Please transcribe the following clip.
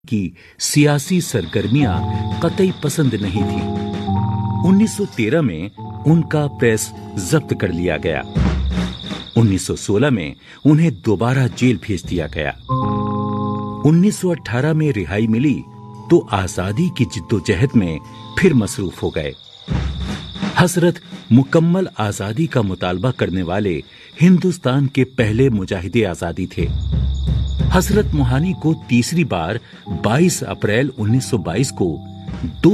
की सियासी सरगर्मियां कतई पसंद नहीं थी। 1913 में उनका प्रेस जब्त कर लिया गया। 1916 में उन्हें दोबारा जेल भेज दिया गया। 1918 में रिहाई मिली तो आजादी की जिद्दोजहद में फिर मसरूफ हो गए। हजरत मुकम्मल आजादी का मुतालबा करने वाले हिंदुस्तान के पहले मुजाहिदे आजादी थे। हजरत मोहानी को तीसरी बार 22 अप्रैल 1922 को